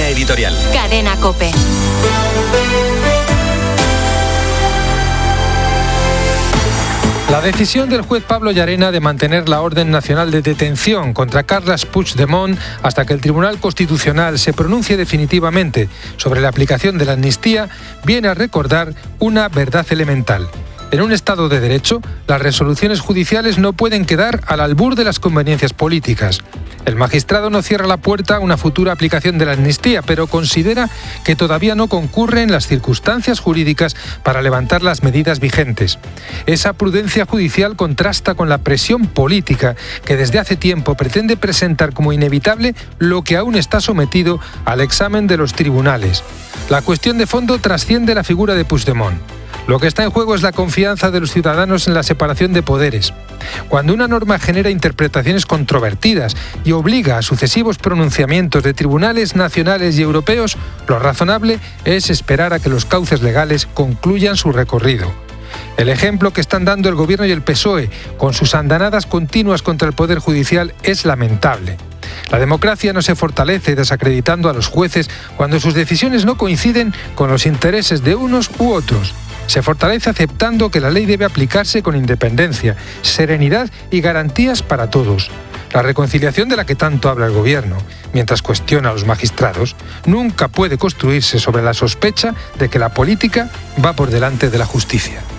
Línea Editorial. Cadena COPE. La decisión del juez Pablo Llarena de mantener la orden nacional de detención contra Carles Puigdemont hasta que el Tribunal Constitucional se pronuncie definitivamente sobre la aplicación de la amnistía viene a recordar una verdad elemental. En un Estado de Derecho, las resoluciones judiciales no pueden quedar al albur de las conveniencias políticas. El magistrado no cierra la puerta a una futura aplicación de la amnistía, pero considera que todavía no concurren las circunstancias jurídicas para levantar las medidas vigentes. Esa prudencia judicial contrasta con la presión política que desde hace tiempo pretende presentar como inevitable lo que aún está sometido al examen de los tribunales. La cuestión de fondo trasciende la figura de Puigdemont. Lo que está en juego es la confianza de los ciudadanos en la separación de poderes. Cuando una norma genera interpretaciones controvertidas y obliga a sucesivos pronunciamientos de tribunales nacionales y europeos, lo razonable es esperar a que los cauces legales concluyan su recorrido. El ejemplo que están dando el Gobierno y el PSOE con sus andanadas continuas contra el Poder Judicial es lamentable. La democracia no se fortalece desacreditando a los jueces cuando sus decisiones no coinciden con los intereses de unos u otros. Se fortalece aceptando que la ley debe aplicarse con independencia, serenidad y garantías para todos. La reconciliación de la que tanto habla el Gobierno, mientras cuestiona a los magistrados, nunca puede construirse sobre la sospecha de que la política va por delante de la justicia.